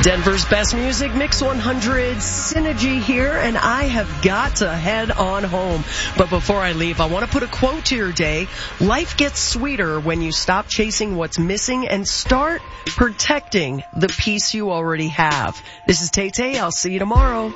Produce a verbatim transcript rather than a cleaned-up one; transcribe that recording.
Denver's best music, Mix one hundred, Synergy here, and I have got to head on home. But before I leave, I want to put a quote to your day. Life gets sweeter when you stop chasing what's missing and start protecting the peace you already have. This is Tay Tay. I'll see you tomorrow.